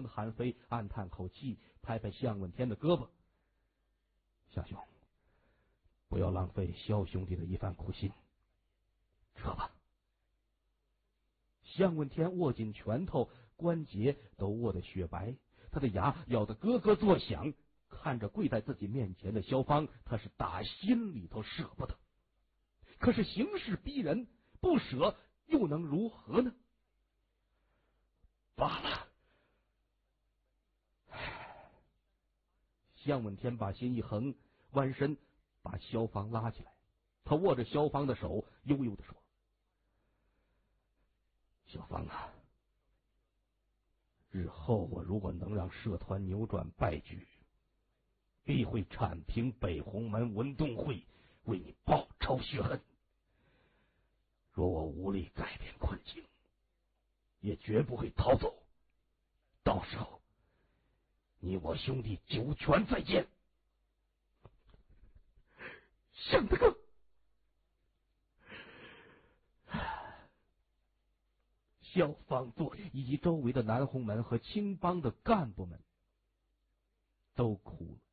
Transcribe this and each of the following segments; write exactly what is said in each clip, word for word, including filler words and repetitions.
韩非暗叹口气，拍拍向问天的胳膊：“向兄，不要浪费萧兄弟的一番苦心，撤吧。”向问天握紧拳头，关节都握得雪白，他的牙咬得咯咯作响。看着跪在自己面前的萧芳，他是打心里头舍不得。可是形势逼人，不舍又能如何呢？罢了。向问天把心一横，弯身把萧芳拉起来。他握着萧芳的手，悠悠地说：“萧芳啊，日后我如果能让社团扭转败局，必会铲平北红门文东会，为你报仇雪恨。若我无力改变困境，也绝不会逃走。到时候，你我兄弟九泉再见。”向大哥，萧芳座以及周围的南红门和青帮的干部们都哭了。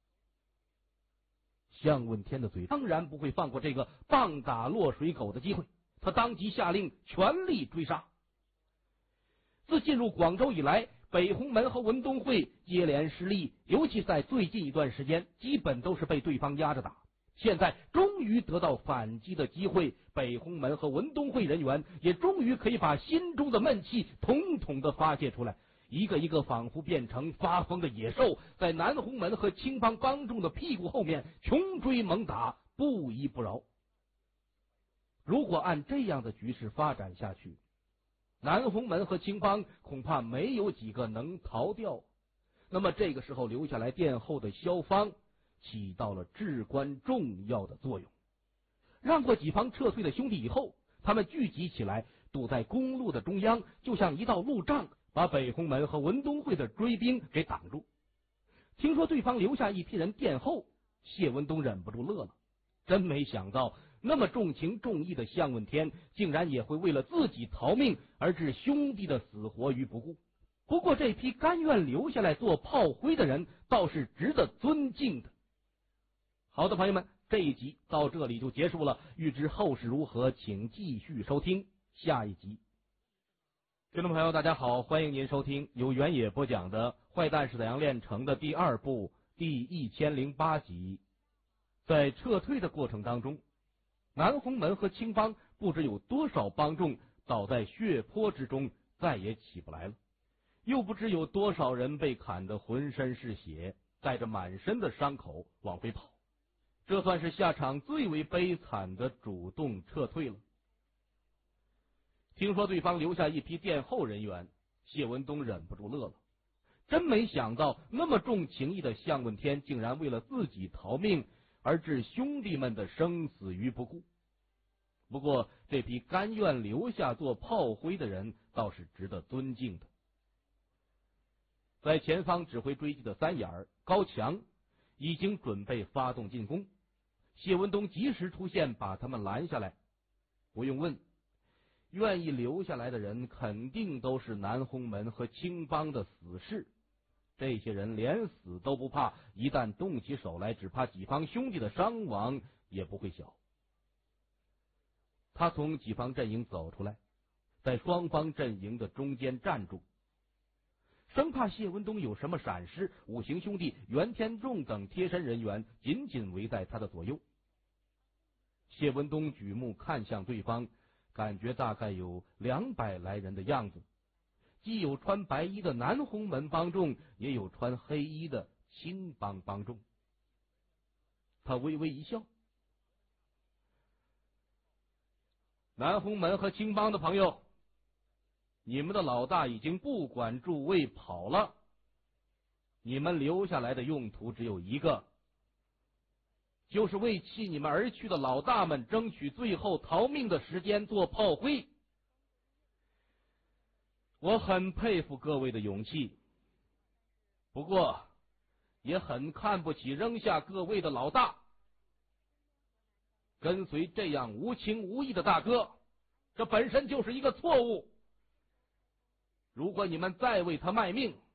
向问天的嘴当然不会放过这个棒打落水狗的机会，他当即下令全力追杀。自进入广州以来，北红门和文东会接连失利，尤其在最近一段时间，基本都是被对方压着打。现在终于得到反击的机会，北红门和文东会人员也终于可以把心中的闷气统统的发泄出来，一个一个仿佛变成发疯的野兽，在南红门和青帮帮众的屁股后面穷追猛打，不依不饶。如果按这样的局势发展下去，南红门和青帮恐怕没有几个能逃掉。那么这个时候留下来殿后的萧芳起到了至关重要的作用。让过己方撤退的兄弟以后，他们聚集起来，堵在公路的中央，就像一道路障，把北红门和文东会的追兵给挡住。听说对方留下一批人殿后，谢文东忍不住乐了。真没想到，那么重情重义的向问天，竟然也会为了自己逃命而置兄弟的死活于不顾。不过这批甘愿留下来做炮灰的人，倒是值得尊敬的。好的，朋友们，这一集到这里就结束了。欲知后事如何，请继续收听下一集。听众朋友，大家好，欢迎您收听由原野播讲的《坏蛋是怎样炼成的》第二部第一千零八集。在撤退的过程当中，南红门和青帮不知有多少帮众倒在血泊之中，再也起不来了，又不知有多少人被砍得浑身是血，带着满身的伤口往回跑。这算是下场最为悲惨的主动撤退了。听说对方留下一批殿后人员，谢文东忍不住乐了。真没想到，那么重情义的向问天，竟然为了自己逃命而置兄弟们的生死于不顾。不过这批甘愿留下做炮灰的人，倒是值得尊敬的。在前方指挥追击的三眼高强已经准备发动进攻，谢文东及时出现，把他们拦下来。不用问，愿意留下来的人肯定都是南红门和青帮的死士。这些人连死都不怕，一旦动起手来，只怕己方兄弟的伤亡也不会小。他从己方阵营走出来，在双方阵营的中间站住，生怕谢文东有什么闪失，五行兄弟、袁天仲等贴身人员紧紧围在他的左右。谢文东举目看向对方，感觉大概有两百来人的样子，既有穿白衣的南红门帮众，也有穿黑衣的青帮帮众。他微微一笑：“南红门和青帮的朋友，你们的老大已经不管诸位跑了，你们留下来的用途只有一个，就是为弃你们而去的老大们争取最后逃命的时间做炮灰。我很佩服各位的勇气，不过也很看不起扔下各位的老大。跟随这样无情无义的大哥，这本身就是一个错误。如果你们再为他卖命，